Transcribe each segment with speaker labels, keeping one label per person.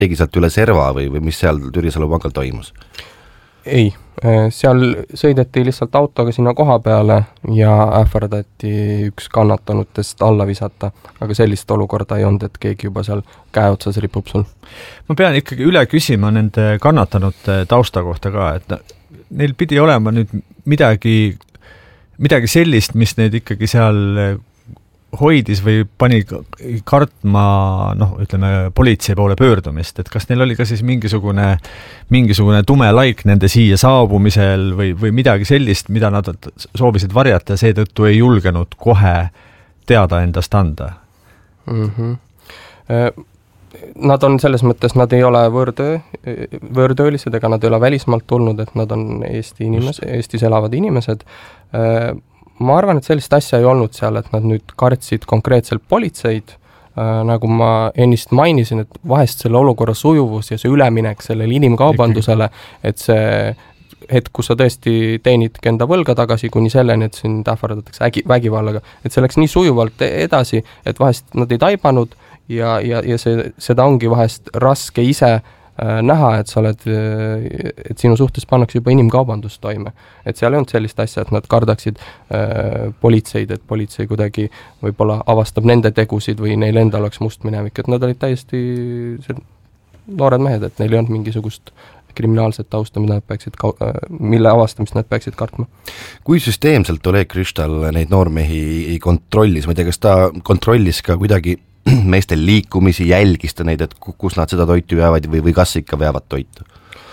Speaker 1: keegi sealt üle serva või mis seal Türisalu pangal toimus?
Speaker 2: Ei, seal sõideti lihtsalt autoga sinna koha peale ja ähvardati üks kannatanutest alla visata, aga sellist olukorda ei olnud, et keegi juba seal käe otsas ripub sul.
Speaker 3: Ma pean ikkagi üle küsima nende kannatanute tausta kohta ka, et neil pidi olema nüüd midagi sellist, mis neid ikkagi seal hoidis või pani kartma, ütleme, politsei poole pöördumist, et kas neil oli ka siis mingisugune tume laik nende siia saabumisel või midagi sellist, mida nad soovisid varjata ja seetõttu ei julgenud kohe teada endast anda?
Speaker 2: Nad on selles mõttes, nad ei ole võõrtöölised ega nad ei ole välismaalt tulnud, et nad on Eestis elavad inimesed. Ma arvan, et sellist asja ei olnud seal, et nad nüüd kartsid konkreetselt politseid, nagu ma ennist mainisin, et vahest selle olukorra sujuvus ja see üleminek sellele inimkaubandusele, et see hetk, kus sa tõesti teenidki enda võlga tagasi kuni selleni, et sind ähvardatakse vägivallaga, et see läks nii sujuvalt edasi, et vahest nad ei taibanud ja seda ongi vahest raske ise näha, et sinu suhtes pannakse juba inimkaubandus toime. Et seal ei olnud sellist asja, et nad kardaksid politseid, et politsei kuidagi võib-olla avastab nende tegusid või neil endal oleks must minevik, et nad olid täiesti noored mehed, et neil ei olnud mingisugust kriminaalset tausta, mille avastamist nad peaksid kartma.
Speaker 1: Kui süsteemselt Oleg Kristal neid noormehi kontrollis? Ma ei tea, kas ta kontrollis ka kuidagi meestel liikumisi, jälgis ta neid, et kus nad seda toitu jäävad või kas ikka veavad toitu?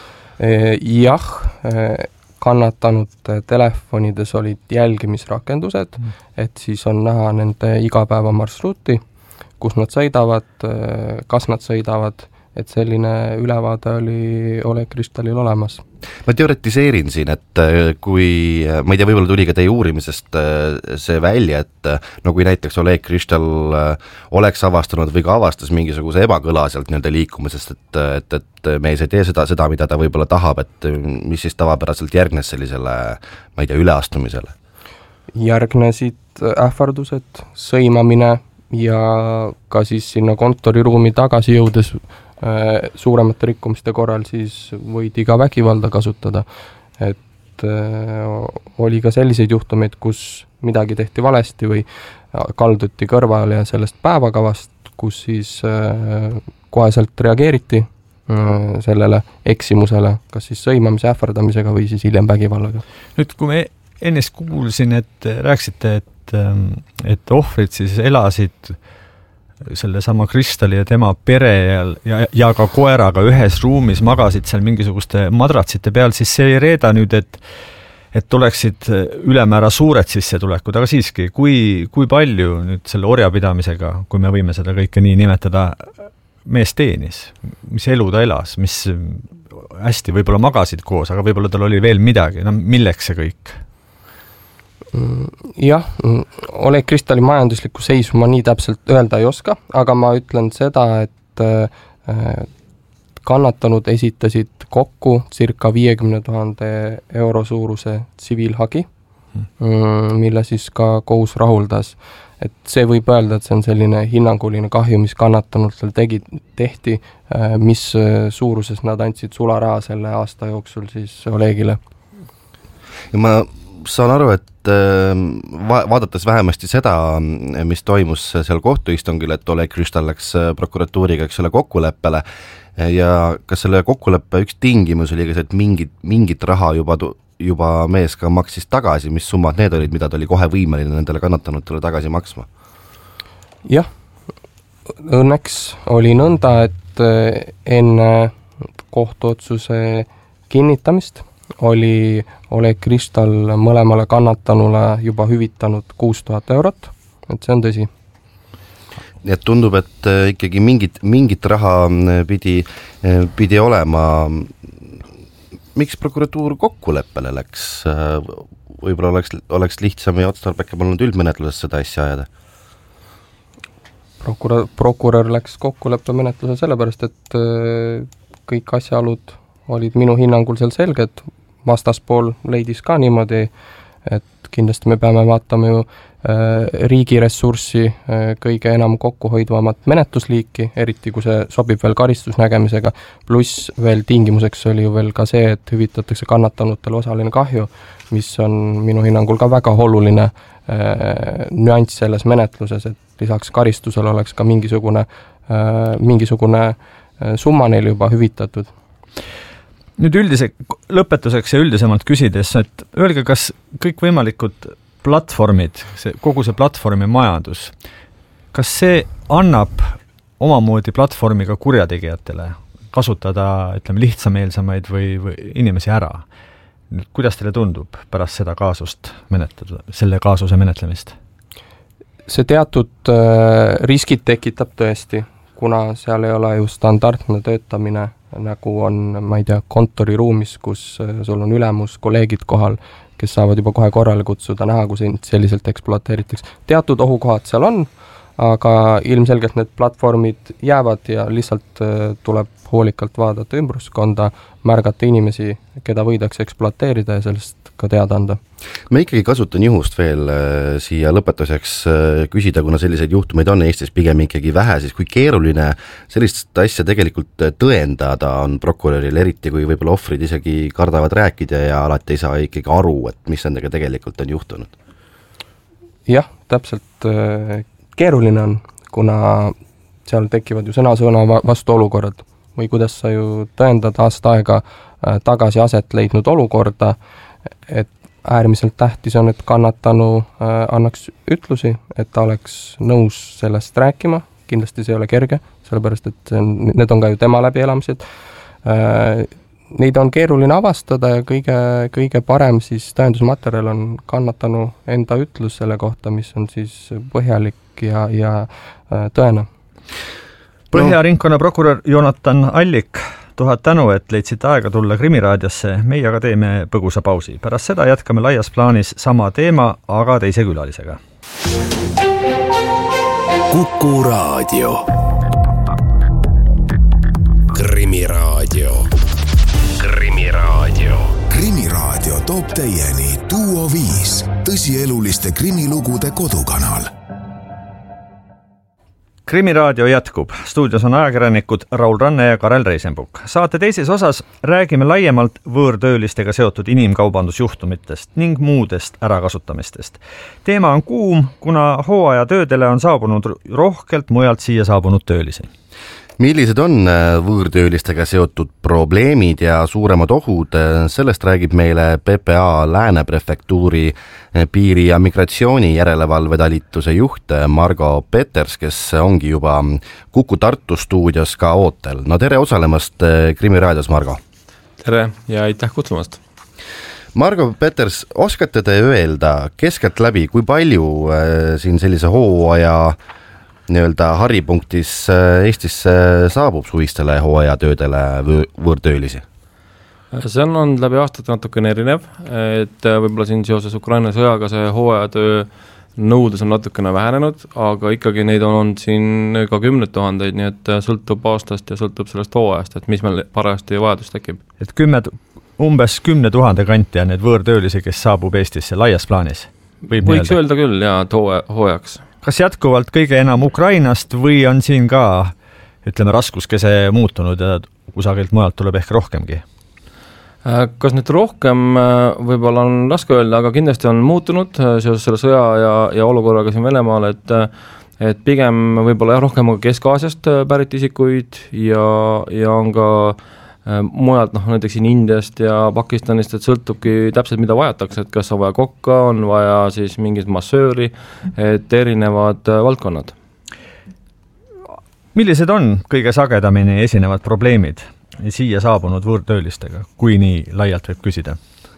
Speaker 2: Jah, kannatanud telefonides olid jälgimisrakendused, et siis on näha nende igapäeva marsruuti, kus nad sõidavad, kas nad sõidavad, et selline ülevaade oli Oleg Kristalil olemas.
Speaker 1: Ma teoretiseerin siin, et kui, ma ei tea, võib-olla tuli ka teie uurimisest see välja, et kui näiteks Oleg Kristal oleks avastanud või ka avastas mingisuguse ebakõla sealt nii-öelda liikumisest, et mees ei tee seda, mida ta võib-olla tahab, et mis siis tavapäraselt järgnes sellisele, ma ei tea, üleastumisele?
Speaker 2: Järgnesid ähvardused, sõimamine ja ka siis sinna kontoriruumi tagasi jõudes suuremate rikkumiste korral siis võidi ka vägivalda kasutada, et oli ka selliseid juhtumeid, kus midagi tehti valesti või kalduti kõrvale sellest päevakavast, kus siis koheselt reageeriti sellele eksimusele, kas siis sõimamise, ähvardamisega või siis hiljem vägivallaga.
Speaker 3: Nüüd, kui me ennest kuulsin, et rääksite, et ohvrid siis elasid selle sama Kristali ja tema pere ja ka koeraga ühes ruumis, magasid seal mingisuguste madratsite peal, siis see ei reeda nüüd, et oleksid ülemäära suured sissetulekud, aga siiski, kui palju nüüd selle orjapidamisega, kui me võime seda kõike nii nimetada, mees teenis, mis elu ta elas, mis hästi võib-olla magasid koos, aga võib-olla tal oli veel midagi, milleks see kõik?
Speaker 2: Jah, Oleg Kristali majanduslikku seisu ma nii täpselt öelda ei oska, aga ma ütlen seda, et kannatanud esitasid kokku circa 50 000 euro suuruse tsiviilhagi, mille siis ka kohus rahuldas. Et see võib öelda, et see on selline hinnanguline kahju, mis kannatanutel tehti, mis suuruses nad andsid sularaha selle aasta jooksul siis Olegile.
Speaker 1: Ja ma saan aru, et vaadates vähemasti seda, mis toimus seal kohtuistungil, et Oleg Kristal läks prokuratuuriga kokkuleppele ja kas selle kokkuleppe üks tingimus oli ka see, et mingit raha juba mees ka maksis tagasi, mis summad need olid, mida ta oli kohe võimeline nendele kannatanutele tagasi maksma?
Speaker 2: Jah, õnneks oli nõnda, et enne kohtuotsuse kinnitamist oli Oleg Kristal mõlemale kannatanule juba hüvitanud 6000 eurot, et see on tõsi.
Speaker 1: Nii et tundub, et ikkagi mingit raha pidi olema. Miks prokuratuur kokkuleppele läks? Võib-olla oleks lihtsam ja otstarbekam olnud üldmenetluses seda asja ajada?
Speaker 2: Prokurör läks kokkuleppe menetluse sellepärast, et kõik asjaolud olid minu hinnangul seal selged, vastaspool leidis ka niimoodi, et kindlasti me peame vaatama ju riigi ressurssi kõige enam kokkuhoidvamat menetlusliiki, eriti kui see sobib veel karistusnägemisega, pluss veel tingimuseks oli ju veel ka see, et hüvitatakse kannatanutele osaline kahju, mis on minu hinnangul ka väga oluline nüanss selles menetluses, et lisaks karistusele oleks ka mingisugune summa neile juba hüvitatud.
Speaker 3: Nüüd lõpetuseks ja üldisemalt küsides, et öelge, kas kõikvõimalikud platvormid, kogu see platvormi majandus, kas see annab omamoodi platvormi ka kurjategijatele kasutada, ütleme, lihtsameelsamaid või inimesi ära? Nüüd, kuidas teile tundub pärast seda kaasust menetleda, selle kaasuse menetlemist?
Speaker 2: See teatud riskid tekitab tõesti, kuna seal ei ole ju standardne töötamine, nagu on, ma ei tea, kontoriruumis, kus sul on ülemus, kolleegid kohal, kes saavad juba kohe korrale kutsuda, näha, kui sind selliselt ekspluateeritakse. Teatud ohukohad seal on, aga ilmselgelt need platvormid jäävad ja lihtsalt tuleb hoolikalt vaadata ümbruskonda, märgata inimesi, keda võidakse ekspluateerida ja sellest ka teada anda.
Speaker 1: Ma ikkagi kasutan juhust veel siia lõpetuseks küsida, kuna selliseid juhtumeid on Eestis pigem ikkagi vähe, siis kui keeruline sellist asja tegelikult tõendada on prokuröril, eriti kui võib-olla ohvrid isegi kardavad rääkida ja alati ei saa ikkagi aru, et mis nendega tegelikult on juhtunud?
Speaker 2: Jah, täpselt keeruline on, kuna seal tekivad ju sõna vastu olukorrad või kuidas sa ju tõendad aasta aega tagasi aset leidnud olukorda, et äärmiselt tähtis on, et kannatanu annaks ütlusi, et ta oleks nõus sellest rääkima, kindlasti see ei ole kerge, sellepärast et need on ka ju tema läbielamised. Neid on keeruline avastada ja kõige parem siis tõendusmaterjal on kannatanu enda ütlus selle kohta, mis on siis põhjalik ja tõene.
Speaker 3: Põhja ringkonna prokurör Jonatan Allik, 1000 tänu, et leidsite aega tulla Krimiraadiosse, meie aga teeme põgusa pausi. Pärast seda jätkame laias plaanis sama teema, aga teise külalisega.
Speaker 4: Kuku Raadio. Krimiraadio. Krimiraadio. Krimiraadio toob teieni Duo 5, tõsieluliste krimilugude kodukanal.
Speaker 3: Krimiraadio jätkub. Stuudios on ajakirjanikud Raul Ranne ja Karel Reisenbuk. Saate teises osas räägime laiemalt võõrtöölistega seotud inimkaubandusjuhtumitest ning muudest ärakasutamistest. Teema on kuum, kuna hooajatöödele on saabunud rohkelt mujalt siia saabunud töölisi.
Speaker 1: Millised on võõrtöölistega seotud probleemid ja suuremad ohud? Sellest räägib meile PPA Lääne prefektuuri piiri- ja migratsiooni järelevalvedalituse juht Margo Peters, kes ongi juba Kuku Tartu stuudios ka ootel. No tere osalemast Krimiraadios, Margo!
Speaker 5: Tere ja aitäh kutsumast!
Speaker 1: Margo Peters, oskate te öelda keskelt läbi, kui palju siin sellise hooaja haripunktis Eestisse saabub suvistele hooajatöödele võõrtöölisi?
Speaker 5: See on olnud läbi aastate natukene erinev, et võib-olla siin seoses Ukraina sõjaga see hooajatöö nõudes on natukene vähenenud, aga ikkagi neid on olnud siin ka 10 000, nii et sõltub aastast ja sõltub sellest hooajast, et mis meil parajasti vajadus tekib.
Speaker 3: Et umbes 10 000 kanti on need võõrtöölisi, kes saabub Eestisse laias plaanis?
Speaker 5: Võiks öelda küll, jaa, hooajaks.
Speaker 3: Kas jätkuvalt kõige enam Ukrainast või on siin ka, ütleme, raskuskese muutunud ja kusagilt mujalt tuleb ehk rohkemgi?
Speaker 5: Kas nüüd rohkem võib-olla on raske öelda, aga kindlasti on muutunud seoses selle sõja ja olukorraga siin Venemaal, et pigem võib-olla rohkem Kesk-Aasiast pärit isikuid ja on ka mujalt, näiteks siin Indiast ja Pakistanist, et sõltubki täpselt, mida vajatakse, et kas on vaja kokka, on vaja siis mingit massööri, et erinevad valdkonnad. Millised on kõige sagedamini esinevad probleemid siia saabunud võõrtöölistega, kui nii laialt võib küsida?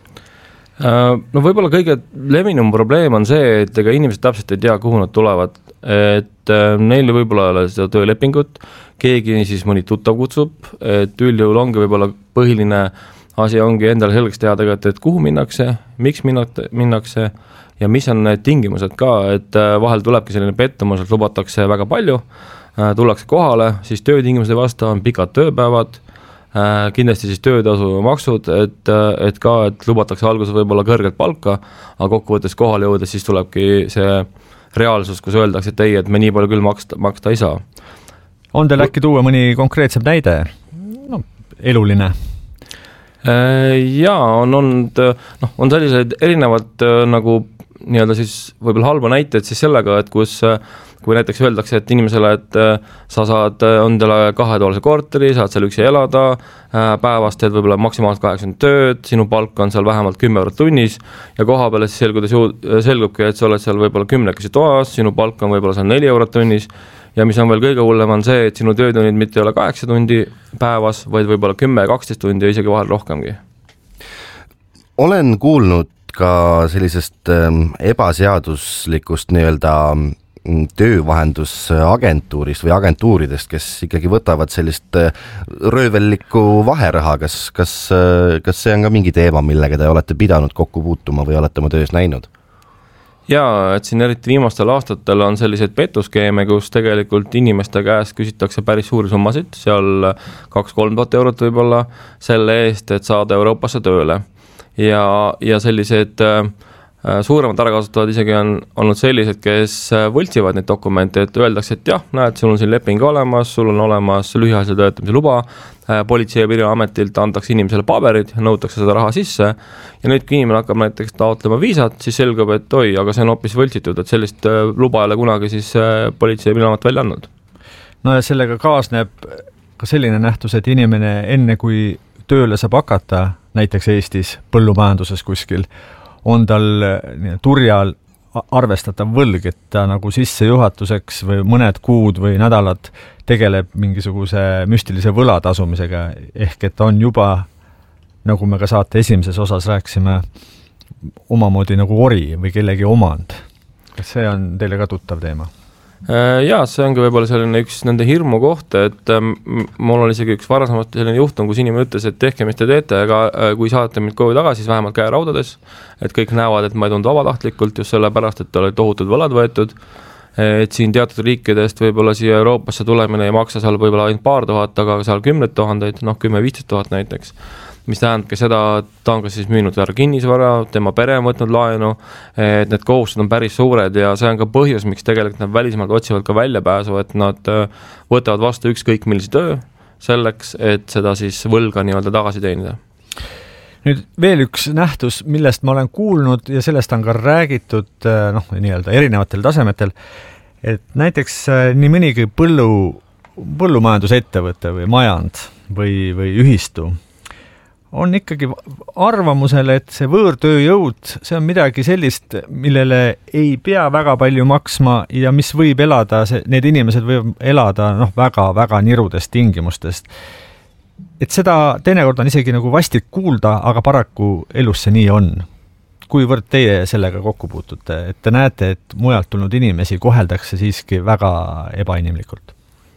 Speaker 5: No võib-olla kõige levinum probleem on see, et ega inimesed täpselt ei tea, kuhu nad tulevad, et neil võib-olla ei ole seda töölepingut, keegi siis mõni tuttav kutsub, et üldjuhul ongi võib-olla põhiline asi ongi endale selgeks teha tegelikult, et kuhu minnakse, miks minnakse ja mis on need tingimused ka, et vahel tulebki selline pettumus, et lubatakse väga palju, tullakse kohale, siis töötingimused ei vasta, on pikad tööpäevad, kindlasti siis töötasu ja maksud, et lubatakse alguses võib-olla kõrget palka, aga kokkuvõttes kohale jõudes siis tulebki see reaalsus, kus öeldakse, et ei, et me nii palju küll maksta ei saa.
Speaker 3: On teil äkki tuua mõni konkreetsem näide? No, eluline?
Speaker 5: Jaa, on olnud, on sellised erinevad nagu nii-öelda siis võib-olla halba näiteid siis sellega, et kui näiteks öeldakse, et inimesele, et sa saad endale 2-toalise korteri, saad seal üksi elada, päevast teed võib-olla maksimaalselt 8 tööd, sinu palk on seal vähemalt 10 eurot tunnis ja koha peale siis selgubki, et sa oled seal võib-olla 10 toas, sinu palk on võib-olla seal 4 eurot tunnis ja mis on veel kõige hullem on see, et sinu töötunnid mitte ei ole 8 tundi päevas, vaid võib-olla 10-12 tundi ja isegi vahel rohkemgi.
Speaker 1: Olen kuulnud ka sellisest ebaseaduslikust nii-öelda töövahendusagentuurist või agentuuridest, kes ikkagi võtavad sellist röövellikku vaheraha. Kas see on ka mingi teema, millega te olete pidanud kokku puutuma või olete oma töös näinud?
Speaker 5: Jaa, et siin eriti viimastel aastatel on selliseid petuskeeme, kus tegelikult inimeste käest küsitakse päris suuri summasid, seal 2-3 tuhat eurot võib-olla selle eest, et saada Euroopasse tööle. Ja sellised suuremad ärakasutavad isegi on olnud sellised, kes võltsivad neid dokumente, et öeldakse, et jah, näed, sul on siin leping olemas, sul on olemas lühiajalise töötamise luba, politsei- ja piiriametilt antakse inimesele paberid, nõutakse seda raha sisse ja nüüd, kui inimene hakkab näiteks taotlema viisat, siis selgub, et oi, aga see on hoopis võltsitud, et sellist luba ei ole kunagi siis politsei- ja piiriamet välja andnud.
Speaker 3: No ja sellega kaasneb ka selline nähtus, et inimene enne kui tööle saab hakata, näiteks Eestis põllumajanduses kuskil, on tal turjal arvestatav võlg, et ta nagu sissejuhatuseks või mõned kuud või nädalad tegeleb mingisuguse müstilise võla tasumisega, ehk et on juba, nagu me ka saate esimeses osas rääkisime, omamoodi nagu ori või kellegi omand. Kas see on teile ka tuttav teema?
Speaker 5: Jaa, see ongi võib-olla selline üks nende hirmu koht, et mul oli isegi üks varasemalt selline juhtum, kus inimene ütles, et tehke, mis te teete, aga kui saate mind koju tagasi, siis vähemalt käe raudades, et kõik näevad, et ma ei tulnud vabatahtlikult just sellepärast, et olid tohutud võlad võetud, et siin teatud riikidest võib-olla siia Euroopasse tulemine ei maksa seal võib-olla ainult paar tuhat, aga seal 10 000, 10-15 000 näiteks, mis tähendabki seda, et ta on ka siis müünud ära kinnisvara, tema pere on võtnud laenu, et need kohustused on päris suured ja see on ka põhjus, miks tegelikult nad välismaalt otsivad ka väljapääsu, et nad võtavad vastu ükskõik millise töö selleks, et seda siis võlga nii-öelda tagasi teenida.
Speaker 3: Nüüd veel üks nähtus, millest ma olen kuulnud ja sellest on ka räägitud nii-öelda erinevatel tasemetel, et näiteks nii mõnigi põllumajandusettevõte või majand või ühistu on ikkagi arvamusel, et see võõrtööjõud, see on midagi sellist, millele ei pea väga palju maksma ja mis võib elada, need inimesed võivad elada väga-väga nirudest tingimustest. Et seda teinekord on isegi nagu vastik kuulda, aga paraku elus see nii on. Kuivõrd teie sellega kokku puutute, et te näete, et mujalt tulnud inimesi koheldakse siiski väga ebainimlikult?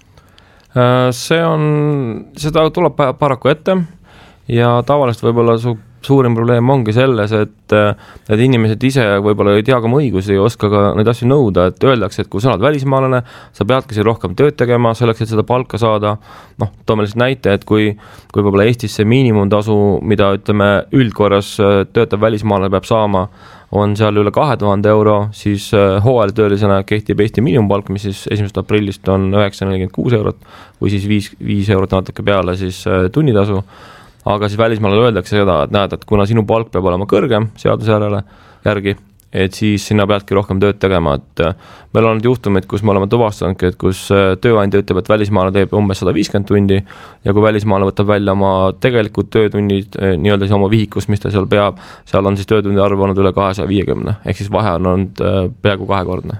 Speaker 5: Seda tuleb paraku ette ja tavaliselt võib-olla suurim probleem ongi selles, et inimesed ise võib-olla ei tea ka oma õigusi ja ei oska ka neid asju nõuda, et öeldakse, et kui sa oled välismaalane, sa peadki siin rohkem tööd tegema selleks, et seda palka saada. Toome lihtsalt näite, et kui võib-olla Eestis see miinimumtasu, mida ütleme üldkorras töötav välismaalane peab saama, on seal üle 2000 euro, siis hooajatöölisena kehtib Eesti miinimumpalk, mis siis 1. aprillist on 946 eurot või siis 5 eurot natuke peale siis tunnitasu. Aga siis välismaal öeldakse seda, et näed, et kuna sinu palk peab olema kõrgem seaduse järgi, et siis sinna peadki rohkem tööd tegema, et meil on juhtumid, kus me oleme tuvastanudki, et kus tööandja ütleb, et välismaale teeb umbes 150 tundi ja kui välismaale võtab välja oma tegelikud töötunnid, nii-öelda siis oma vihikus, mis ta seal peab, seal on siis töötundi arv olnud üle 250, ehk siis vahe on olnud peaaegu 2-kordne.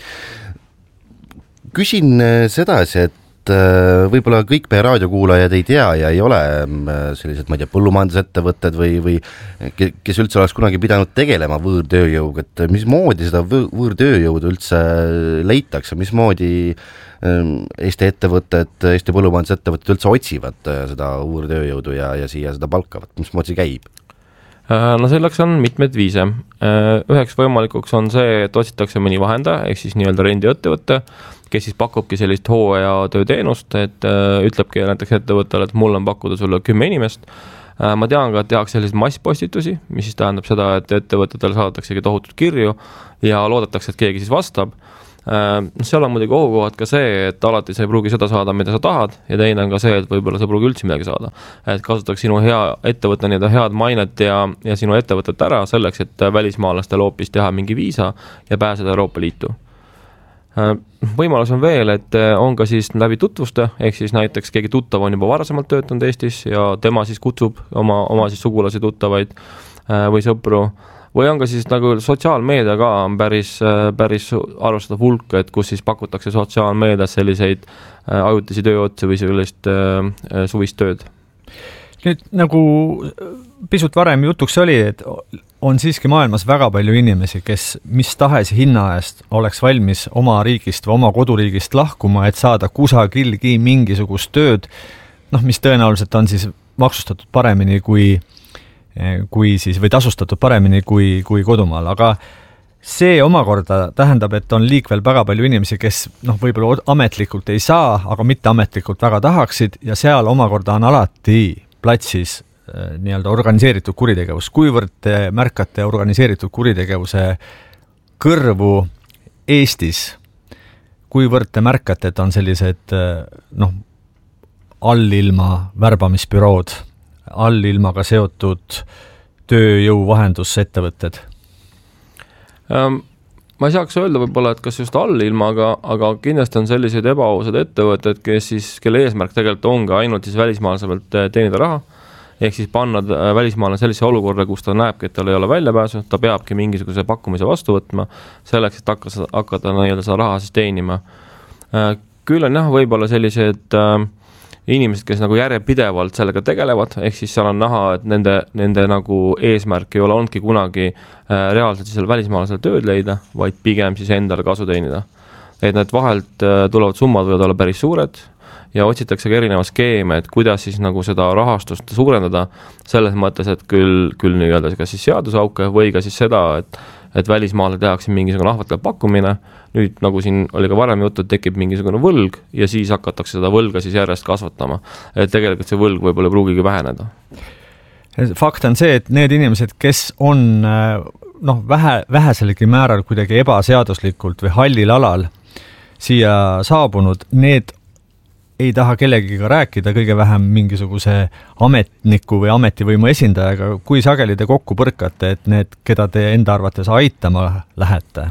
Speaker 1: Küsin sedasi, et võib-olla kõik meie raadiokuulajad ei tea ja ei ole sellised, ma ei tea, põllumajandusettevõtted või kes üldse oleks kunagi pidanud tegelema võõrtööjõuga, et mismoodi seda võõrtööjõudu üldse leitakse, mismoodi Eesti ettevõtted, Eesti põllumajandusettevõtted üldse otsivad seda võõrtööjõudu ja siia seda palkavat, mismoodi see käib?
Speaker 5: No selleks on mitmed viise. Üheks võimalikuks on see, et otsitakse mõni vahendaja, ehk siis nii-öelda rendiettevõtte, kes siis pakubki sellist hooajatööteenust, et ütlebki näiteks ettevõttele, et mul on pakkuda sulle 10 inimest. Ma tean ka, et tehakse selliseid masspostitusi, mis siis tähendab seda, et ettevõtetele saadataksegi tohutult kirju ja loodetakse, et keegi siis vastab. Seal on muidugi ohukohad ka see, et alati sa ei pruugi seda saada, mida sa tahad, ja teine on ka see, et võib-olla sa pruugi üldse midagi saada. Et kasutaks sinu hea ettevõtte nii-öelda head mainet ja sinu ettevõtet ära selleks, et välismaalastel hoopis teha mingi viisa ja pääseda Euroopa Liitu. Võimalus on veel, et on ka siis läbi tutvuste, ehk siis näiteks keegi tuttav on juba varasemalt töötanud Eestis ja tema siis kutsub oma siis sugulasi tuttavaid või sõpru. Või on ka siis nagu sotsiaalmeedia ka on päris arvestatav hulk, et kus siis pakutakse sotsiaalmeedias selliseid ajutisi tööotsi või sellist suvist tööd.
Speaker 3: Nüüd nagu pisut varem jutuks oli, et on siiski maailmas väga palju inimesi, kes mis tahes hinna eest oleks valmis oma riigist või oma koduriigist lahkuma, et saada kusagilgi mingisugust tööd, mis tõenäoliselt on siis maksustatud paremini kui siis, või tasustatud paremini kui kodumaal, aga see omakorda tähendab, et on liikvel väga palju inimesi, kes võib-olla ametlikult ei saa, aga mitte ametlikult väga tahaksid ja seal omakorda on alati platsis nii-öelda organiseeritud kuritegevus. Kuivõrd te märkate organiseeritud kuritegevuse kõrvu Eestis, kuivõrd te märkate, et on sellised allilma värbamisbürood, allilmaga seotud tööjõuvahendusettevõtted?
Speaker 5: Ma ei saaks öelda võib-olla, et kas just allilmaga, aga kindlasti on sellised ebaausad ettevõtted, kelle eesmärk tegelikult ongi ainult siis välismaalase pealt teenida raha, ehk siis panna välismaalane sellise olukorda, kus ta näebki, et tal ei ole väljapääsu, ta peabki mingisuguse pakkumise vastu võtma, selleks, et hakata nii-öelda seda raha siis teenima. Küll on jah, võib-olla sellised inimesed, kes nagu järjepidevalt sellega tegelevad, ehk siis seal on näha, et nende nagu eesmärk ei ole olnudki kunagi reaalselt siis välismaalasele tööd leida, vaid pigem siis endale kasu teenida. Et need vahelt tulevad summad võivad olla päris suured ja otsitakse ka erineva skeeme, et kuidas siis nagu seda rahastust suurendada selles mõttes, et küll nii-öelda ka siis seadusauke või ka siis seda, et välismaale tehakse mingisugune ahvatlev pakkumine, nüüd nagu siin oli ka varem juttu, et tekib mingisugune võlg ja siis hakatakse seda võlga siis järjest kasvatama. Et tegelikult see võlg võib-olla pruugigi väheneda.
Speaker 3: Fakt on see, et need inimesed, kes on väheselgi määral kuidagi ebaseaduslikult või hallil alal siia saabunud, need ei taha kellegiga rääkida, kõige vähem mingisuguse ametniku või ametivõimu esindajaga, kui sageli te kokku põrkate, et need, keda te enda arvates aitama lähete,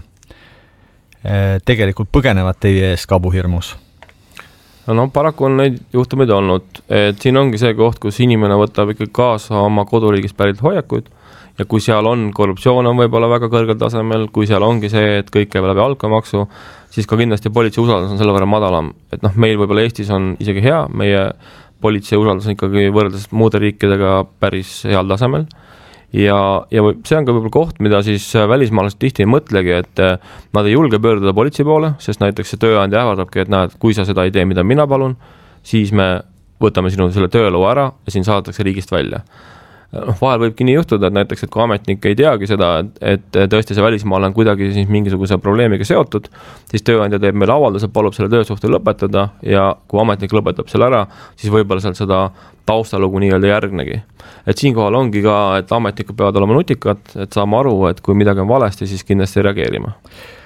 Speaker 3: tegelikult põgenevad teie ees kabuhirmus?
Speaker 5: Paraku on neid juhtumeid olnud, et siin ongi see koht, kus inimene võtab ikkagi kaasa oma koduriigist pärit hoiakuid ja kui seal on korruptsioon on võib-olla väga kõrgel tasemel, kui seal ongi see, et kõik käib läbi alkomaksu, siis ka kindlasti politsei usaldus on selle võrra madalam. Et meil võib-olla Eestis on isegi hea, meie politsei usaldus on ikkagi võrreldes muude riikidega päris heal tasemel ja see on ka võib-olla koht, mida siis välismaalased tihti ei mõtlegi, et nad ei julge pöörduda politsei poole, sest näiteks see tööandja ähvardabki, et näed, kui sa seda ei tee, mida mina palun, siis me võtame sinu selle tööloa ära ja siin saadetakse riigist välja. Vahel võibki nii juhtuda, et näiteks, et kui ametnik ei teagi seda, et tõesti see välismaal on kuidagi siis mingisuguse probleemiga seotud, siis tööandja teeb meile avalduse, palub selle töösuhte lõpetada ja kui ametnik lõpetab selle ära, siis võib-olla sealt seda taustalugu nii-öelda järgnegi. Et siinkohal ongi ka, et ametnikud peavad olema nutikad, et saama aru, et kui midagi on valesti, siis kindlasti reageerima.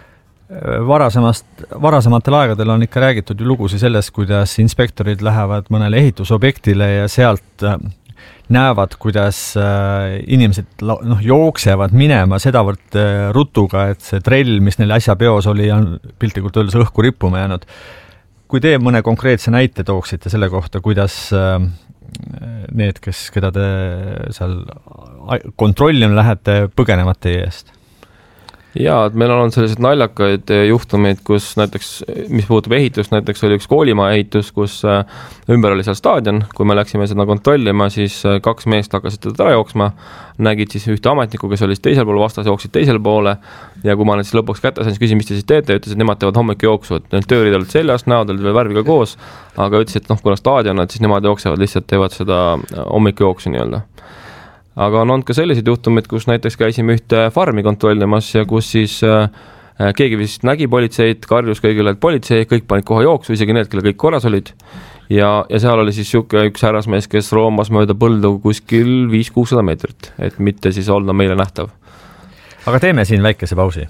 Speaker 3: Varasematel aegadel on ikka räägitud ju lugusi sellest, kuidas inspektorid lähevad mõnele ehitusobjektile ja sealt näevad, kuidas inimesed jooksevad minema sedavõrd rutuga, et see trell, mis neil äsja peos oli, on piltlikult öeldes õhku rippuma jäänud. Kui te mõne konkreetse näite tooksite selle kohta, kuidas need, keda te seal kontrollima lähete, põgenevad teie eest?
Speaker 5: Jaa, et meil on sellised naljakaid juhtumeid, kus näiteks, mis puudutab ehitust, näiteks oli üks koolimaa ehitus, kus ümber oli seal staadion, kui me läksime seda kontrollima, siis 2 meest hakkasid teda ära jooksma, nägid siis ühte ametnikku, kes oli teisel pool vastas, jooksid teisel poole ja kui ma need siis lõpuks kätte sain, siis küsin, mis te siis teete, ütles, et nemad teevad hommik jooksu, et need töörid olid seljas, näod olid veel värviga koos, aga ütles, et kuna staadion, et siis nemad jooksevad, lihtsalt teevad seda hommik jooksu nii-öelda. Aga on olnud ka sellised juhtumid, kus näiteks käisime ühte farmi kontrollimas ja kus siis keegi vist nägi politseid, karjus kõigile, et politsei, kõik panid kohe jooksu, isegi need, kelle kõik korras olid. Ja seal oli siis üks härrasmees, kes roomas mööda põldu kuskil 500-600 meetrit, et mitte siis olla meile nähtav.
Speaker 3: Aga teeme siin väikese pausi.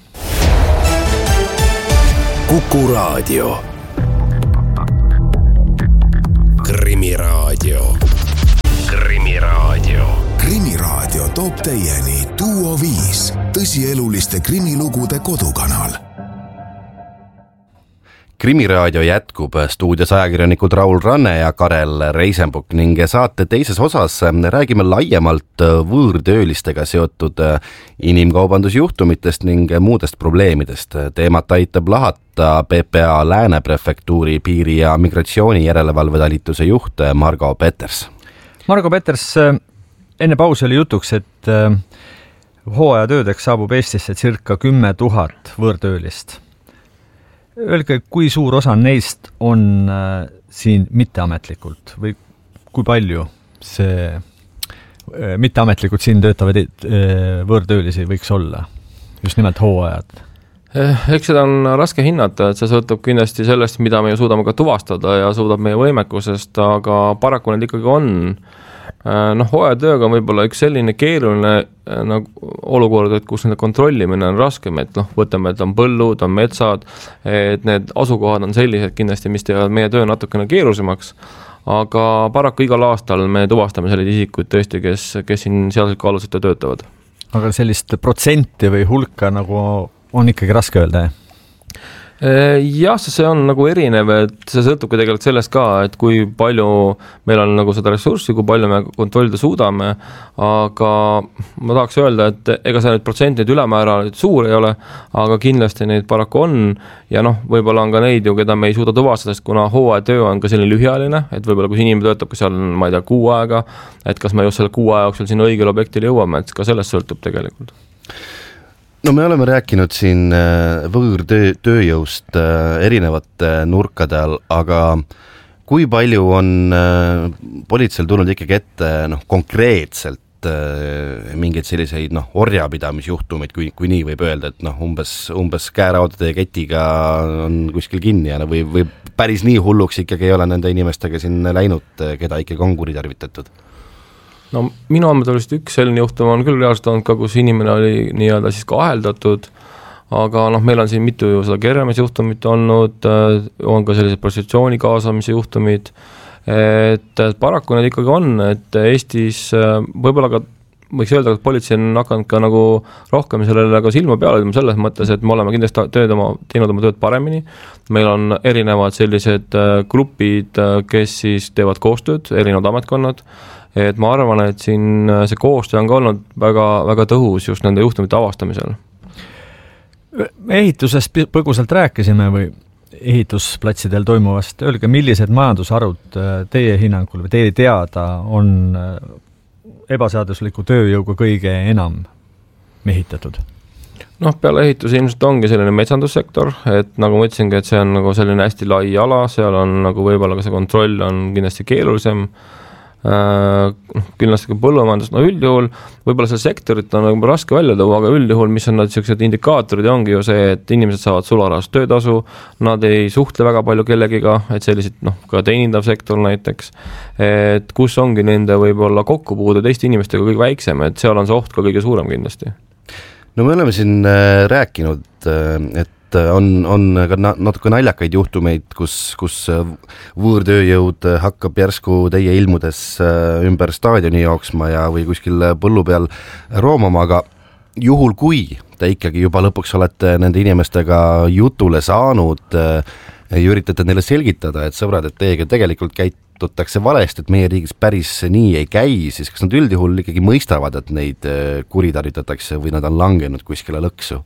Speaker 4: Kuku Raadio. Krimiraadio. Krimiraadio. Krimiraadio toob teieni Duo 5, tõsieluliste krimilugude kodukanal.
Speaker 1: Krimiraadio jätkub, stuudios ajakirjanikud Raul Ranne ja Karel Reisenbuk ning saate teises osas räägime laiemalt võõrtöölistega seotud inimkaubandusjuhtumitest ning muudest probleemidest. Teemat aitab lahata PPA Lääne prefektuuri piiri- ja migratsiooni järelevalvetalituse juht Margo Peters.
Speaker 3: Margo Peters, enne pausi oli jutuks, et hooajatöödeks saabub Eestisse circa 10 000 võõrtöölist. Öelge, kui suur osa neist on siin mitteametlikult või kui palju see mitteametlikult siin töötavad võõrtöölisi võiks olla, just nimelt hooajad?
Speaker 5: Eks seda on raske hinnata, et see sõltub kindlasti sellest, mida me suudame ka tuvastada ja suudab meie võimekusest, aga paraku need ikkagi on. Hooajatööga on võib-olla üks selline keeruline olukord, et kus nende kontrollimine on raskem, et võtame, et on põllud, on metsad, et need asukohad on sellised kindlasti, mis teevad meie töö natukene keerulisemaks, aga paraku igal aastal me tuvastame selliseid isikuid tõesti, kes siin seadusliku alusel töötavad.
Speaker 3: Aga sellist protsenti või hulka nagu on ikkagi raske öelda,
Speaker 5: Jah, see on nagu erinev, et see sõltubki tegelikult sellest ka, et kui palju meil on nagu seda ressurssi, kui palju me kontrollida suudame, aga ma tahaks öelda, et ega see nüüd protsentid ülemäära suur ei ole, aga kindlasti neid paraku on ja võib-olla on ka neid ju, keda me ei suuda tuvastada, sest kuna hooajatöö on ka selline lühiajaline, et võib-olla kui inimene töötab ka seal, ma ei tea, 6 aega, et kas me just selle 6 aja jooksul sinna õigele objektile jõuame, et ka sellest sõltub tegelikult.
Speaker 1: No me oleme rääkinud siin võõrtööjõust erinevate nurkade all, aga kui palju on politseil tulnud ikkagi ette konkreetselt mingeid selliseid orjapidamisjuhtumeid, kui nii võib öelda, et umbes käeraudade ja ketiga on kuskil kinni ja või päris nii hulluks ikkagi ei ole nende inimestega siin läinud, keda ikkagi on kuritarvitatud?
Speaker 5: Minu andmed oli üks selline juhtum on küll reaalselt olnud ka, kus inimene oli nii-öelda siis ka aheldatud, aga meil on siin mitu seda kerjamisjuhtumit olnud, on ka sellised prostitutsiooni kaasamise juhtumid, et paraku need ikkagi on, et Eestis võib-olla ka võiks öelda, et politsei on hakanud ka nagu rohkem sellele ka silma peale selles mõttes, et me oleme kindlasti teinud oma tööd paremini. Meil on erinevad sellised grupid, kes siis teevad koostööd, erinevad ametkonnad, et ma arvan, et siin see koostöö on ka olnud väga, väga tõhus just nende juhtumite avastamisel.
Speaker 3: Ehitusest põgusalt rääkisime või ehitusplatsidel toimuvast. Öelge, millised majandusharud teie hinnangul või teie teada on ebaseadusliku tööjõuga kõige enam mehitatud?
Speaker 5: Peale ehituse ilmselt ongi selline metsandussektor, et nagu ma ütlesingi, et see on nagu selline hästi lai ala, seal on nagu võib-olla ka see kontroll on kindlasti keerulisem, kindlasti ka põllumajandus, üldjuhul võib-olla see sektorit on nagu raske välja tuua, aga üldjuhul, mis on nad sellised indikaatorid, ongi ju see, et inimesed saavad sularahast töötasu, nad ei suhtle väga palju kellegiga, et sellised ka teenindav sektor näiteks, et kus ongi nende võib-olla kokkupuude teiste inimestega kõige väiksem, et seal on see oht ka kõige suurem kindlasti.
Speaker 1: No me oleme siin rääkinud, et on ka natuke naljakaid juhtumeid, kus võõrtööjõud hakkab järsku teie ilmudes ümber staadioni jooksma ja või kuskil põllu peal roomama, aga juhul kui te ikkagi juba lõpuks olete nende inimestega jutule saanud ja üritate neile selgitada, et sõbrad, et teiega tegelikult käitutakse valesti, et meie riigis päris nii ei käi, siis kas nad üldjuhul ikkagi mõistavad, et neid kuritarvitatakse või nad on langenud kuskile lõksu?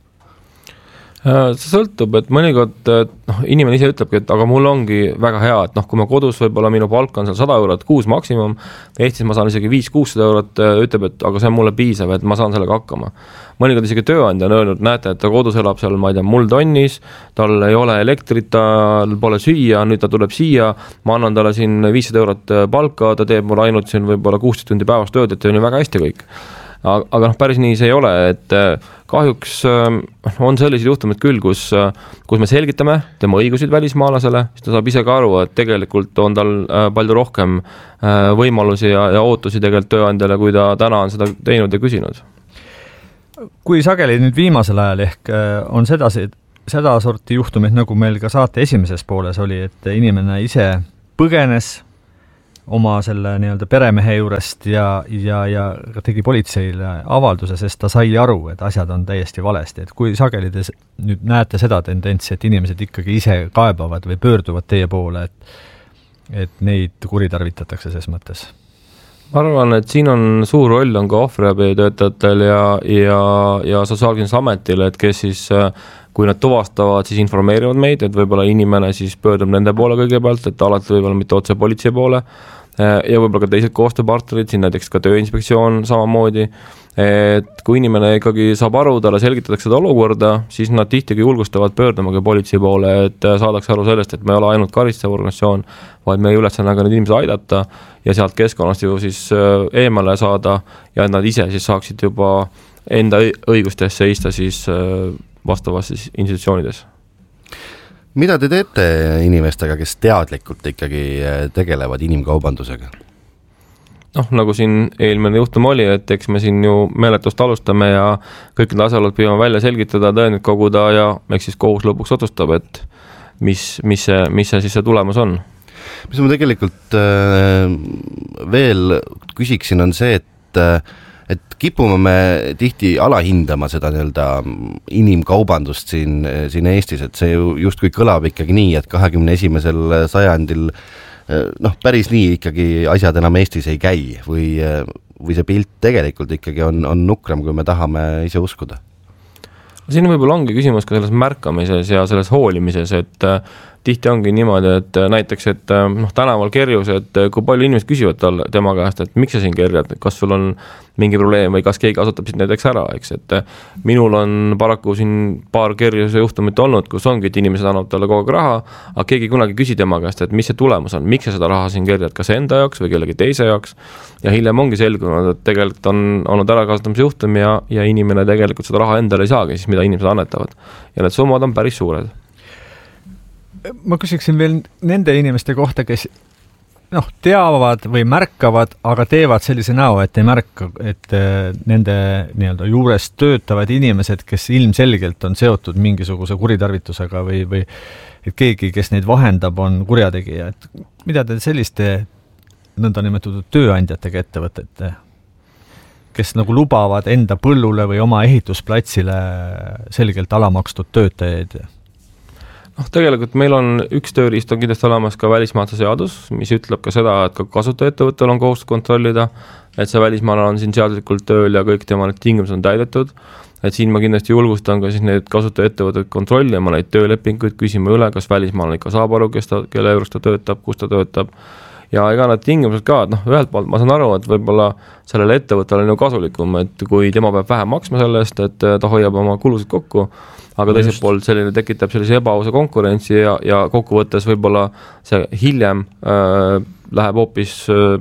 Speaker 5: See sõltub, et mõnikord inimene ise ütlebki, et aga mul ongi väga hea, et kui ma kodus võib-olla minu palk on seal 100 eurot kuus maksimum, Eestis ma saan isegi 500-600 eurot, ütleb, et aga see on mulle piisav, et ma saan sellega hakkama. Mõnikord isegi tööandja on öelnud, näete, et ta kodus elab seal, ma ei tea, muldonnis, tal ei ole elektrit, tal pole süüa, nüüd ta tuleb siia, ma annan talle siin 500 eurot palka, ta teeb mulle ainult siin võib-olla 16 tundi päevast tööd, et see on ju väga hästi kõik. Aga päris nii see ei ole, et kahjuks on sellised juhtumid küll, kus me selgitame tema õigusid välismaalasele, siis ta saab ise ka aru, et tegelikult on tal palju rohkem võimalusi ja ootusi tegelikult tööandjale, kui ta täna on seda teinud ja küsinud.
Speaker 3: Kui sageli nüüd viimasel ajal ehk on seda sorti juhtumid, nagu meil ka saate esimeses pooles oli, et inimene ise põgenes oma selle nii-öelda peremehe juurest ja tegi politseile avalduse, sest ta sai aru, et asjad on täiesti valesti. Et kui sageli te nüüd näete seda tendentsi, et inimesed ikkagi ise kaebavad või pöörduvad teie poole, et neid kuritarvitatakse ses mõttes?
Speaker 5: Ma arvan, et siin on suur roll on ka ohvriabitöötajatel ja Sotsiaalkindlustusametil, et kes siis kui nad tuvastavad, siis informeerivad meid, et võib-olla inimene siis pöördub nende poole kõigepealt, et alati võib-olla mitte otse politsei poole ja võib-olla ka teised koostööpartnerid, siin näiteks ka Tööinspektsioon samamoodi, et kui inimene ikkagi saab aru, talle selgitatakse seda olukorda, siis nad tihtiga julgustavad pöördumagi politsei poole, et saadakse aru sellest, et me ei ole ainult karistav organisatsioon, vaid meie ülesanne ka need inimesed aidata ja sealt keskkonnast ju siis eemale saada ja nad ise siis saaksid juba enda õigustes seista siis vastavas siis institutsioonides.
Speaker 1: Mida te teete inimestega, kes teadlikult ikkagi tegelevad inimkaubandusega?
Speaker 5: Nagu siin eelmine juhtum oli, et eks me siin ju meeletust alustame ja kõik need asjaolud püüame välja selgitada, tõendid koguda ja eks siis kohus lõpuks otsustab, et mis see siis see tulemus on.
Speaker 1: Mis ma tegelikult veel küsiksin on see, et kipume me tihti alahindama seda nii-öelda inimkaubandust siin Eestis, et see ju justkui kõlab ikkagi nii, et 21. sajandil päris nii ikkagi asjad enam Eestis ei käi või see pilt tegelikult ikkagi on nukram, kui me tahame ise uskuda?
Speaker 5: Siin võib-olla ongi küsimus ka selles märkamises ja selles hoolimises, et tihti ongi niimoodi, et näiteks, et tänaval kerjus, et kui palju inimesed küsivad tema käest, et miks sa siin kerjad, kas sul on mingi probleem või kas keegi kasutab siit näiteks ära, eks, et minul on paraku siin paar kerjuse juhtumit olnud, kus ongi, et inimesed annavad talle kogu aeg raha, aga keegi kunagi küsi tema käest, et mis see tulemus on, miks sa seda raha siin kerjad, kas enda jaoks või kellegi teise jaoks ja hiljem ongi selgunud, et tegelikult on olnud ärakasutamise juhtum ja inimene tegelikult seda raha endale ei saagi, siis mida inimesed annetavad ja need summad on päris suured.
Speaker 3: Ma küsiksin veel nende inimeste kohta, kes teavad või märkavad, aga teevad sellise näo, et ei märka, et nende nii-öelda juures töötavad inimesed, kes ilmselgelt on seotud mingisuguse kuritarvitusega või et keegi, kes neid vahendab, on kurjategija. Et mida te selliste nõndanimetatud tööandjatega ettevõtete, kes nagu lubavad enda põllule või oma ehitusplatsile selgelt alamakstud töötajaid?
Speaker 5: Tegelikult meil on üks tööriist on kindlasti olemas ka välismaalaste seadus, mis ütleb ka seda, et ka kasutajaettevõttel on kohustus kontrollida, et see välismaalane on siin seaduslikult tööl ja kõik tema need tingimused on täidetud. Et siin ma kindlasti julgustan ka siis need kasutajaettevõtted kontrollima neid töölepinguid, küsima üle, kas välismaalane ikka saab aru, kelle juures ta töötab, kus ta töötab. Ja ega need tingimused ka, et ühelt poolt ma saan aru, et võib-olla sellele ettevõttele on ju kasulikum, et kui tema peab vähem maksma sellest, et ta hoiab oma kulusid kokku, aga teiselt poolt selline tekitab sellise ebaausa konkurentsi ja kokkuvõttes võib-olla see hiljem läheb hoopis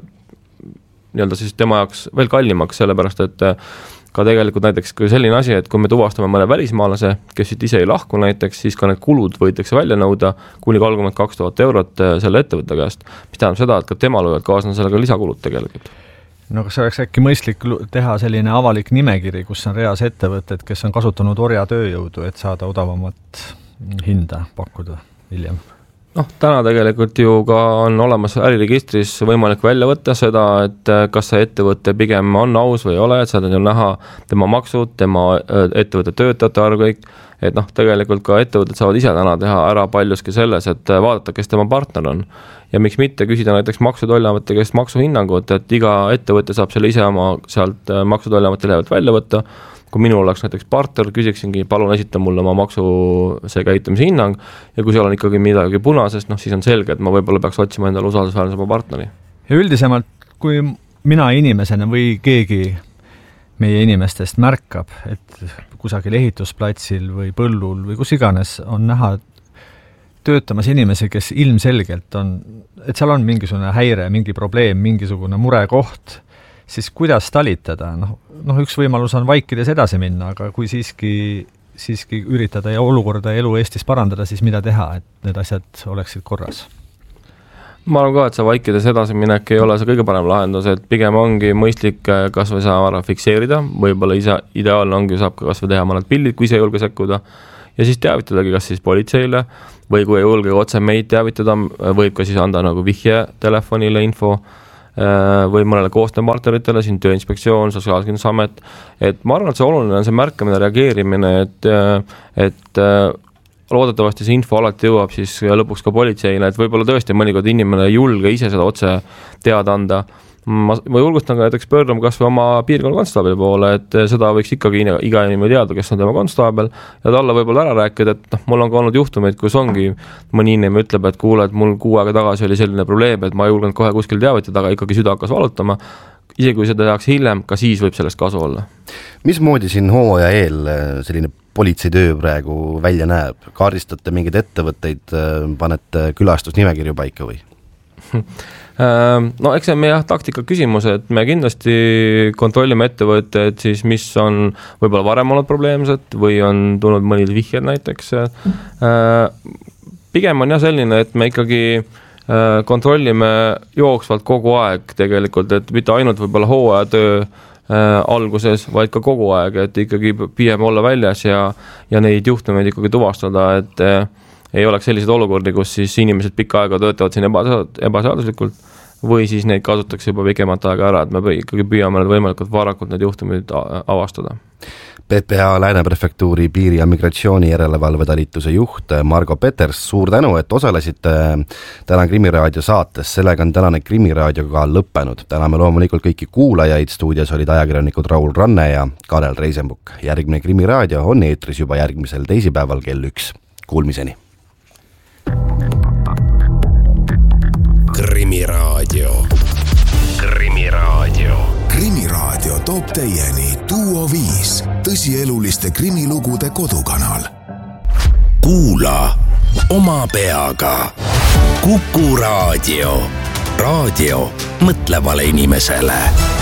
Speaker 5: nii-öelda siis tema jaoks veel kallimaks, sellepärast et ka tegelikult näiteks kui selline asi, et kui me tuvastame mõne välismaalase, kes siit ise ei lahku näiteks, siis ka need kulud võidakse välja nõuda kuni 32 000 eurot selle ettevõtte käest, mis tähendab seda, et ka temal võivad kaasneda sellega lisakulud tegelikult.
Speaker 3: Kas oleks äkki mõistlik teha selline avalik nimekiri, kus on reas ettevõtted, kes on kasutanud orja tööjõudu, et saada odavamat hinda pakkuda hiljem?
Speaker 5: Täna tegelikult ju ka on olemas äriregistris võimalik välja võtta seda, et kas see ettevõte pigem on aus või ei ole, et saada ju näha tema maksud, tema ettevõtte töötajate arv kõik, et tegelikult ka ettevõtted saavad ise täna teha ära paljuski selles, et vaadata, kes tema partner on. Ja miks mitte küsida näiteks Maksu-Tolliameti käest maksuhinnangut, et iga ettevõte saab selle ise oma sealt Maksu-Tolliameti lehelt välja võtta. Kui minul oleks näiteks partner, küsiksingi, palun esita mulle oma maksuse käitumise hinnang ja kui seal on ikkagi midagi punasest, siis on selge, et ma võib-olla peaks otsima endale usaldusväärse partneri.
Speaker 3: Ja üldisemalt, kui mina inimesena või keegi meie inimestest märkab, et kusagil ehitusplatsil või põllul või kus iganes on näha töötamas inimesi, kes ilmselgelt on, et seal on mingisugune häire, mingi probleem, mingisugune murekoht siis kuidas talitada, üks võimalus on vaikides edasi minna, aga kui siiski üritada ja olukorda elu Eestis parandada, siis mida teha, et need asjad oleksid korras?
Speaker 5: Ma arvan ka, et see vaikides edasi minek ei ole see kõige parem lahendus, et pigem ongi mõistlik kas või saab ära fikseerida, võib-olla ideaalne ongi, saab ka kas või teha mõned pildid, kui see ei julge sekkuda, ja siis teavitadagi kas siis politseile või kui ei julge otse meid teavitada, võib ka siis anda nagu vihje telefonile info või mõnele koostööpartneritele, siin Tööinspektsioon, Sotsiaalkindlustusamet, et ma arvan, et see oluline on see märkamine, reageerimine, et loodetavasti see info alati jõuab siis lõpuks ka politseile, et võib-olla tõesti mõnikord inimene ei julge ise seda otse teada anda. Ma julgustan ka näiteks pöörduma kas või oma piirkonna konstaabli poole, et seda võiks ikkagi iga inimene teada, kes on tema konstaabel, ja talle võib-olla ära rääkida, et mul on ka olnud juhtumeid, kus ongi mõni inimene ütleb, et kuule, et mul 6 aega tagasi oli selline probleem, et ma ei julgenud kohe kuskil teavitada, aga ikkagi süda hakkas valutama. Isegi kui seda tehakse hiljem, ka siis võib sellest kasu olla.
Speaker 1: Mismoodi siin hooaja eel selline politseitöö praegu välja näeb? Kaardistate mingeid ettevõtteid, panete külastusnimekirju paika või?
Speaker 5: No eks see on meie taktika küsimus, et me kindlasti kontrollime ettevõtteid siis, mis on võib-olla varem olnud probleemsed või on tulnud mõnid vihjed näiteks. Pigem on jah selline, et me ikkagi kontrollime jooksvalt kogu aeg tegelikult, et mitte ainult võib-olla hooajatöö alguses, vaid ka kogu aeg, et ikkagi püüame olla väljas ja neid juhtumeid ikkagi tuvastada, et ei oleks selliseid olukordi, kus siis inimesed pikka aega töötavad siin ebaseaduslikult või siis neid kasutatakse juba pikemat aega ära, et me ikkagi püüame võimalikult varakult need juhtumid avastada.
Speaker 1: PPA Lääne prefektuuri piiri- ja migratsioonijärelevalve talituse juht Margo Peters, suur tänu, et osalesite täna Krimiraadio saates, sellega on tänane Krimiraadio ka lõppenud. Täname loomulikult kõiki kuulajaid, stuudios olid ajakirjanikud Raul Ranne ja Karel Reisenbuk. Järgmine Krimiraadio on eetris juba järgmisel teisipäeval kell 1. Kuulmiseni!
Speaker 4: Krimiraadio. Krimiraadio. Krimiraadio toob teieni Duo 5, tõsieluliste krimilugude kodukanal. Kuula oma peaga. Kuku Raadio. Raadio mõtlevale inimesele.